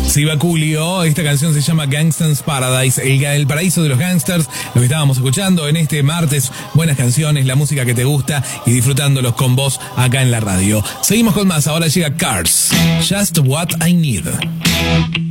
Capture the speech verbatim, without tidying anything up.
Se iba Coolio, esta canción se llama Gangsta's Paradise, el, el paraíso de los gangsters, lo que estábamos escuchando en este martes, buenas canciones, la música que te gusta y disfrutándolos con vos acá en la radio. Seguimos con más, ahora llega Cars, Just What I Need.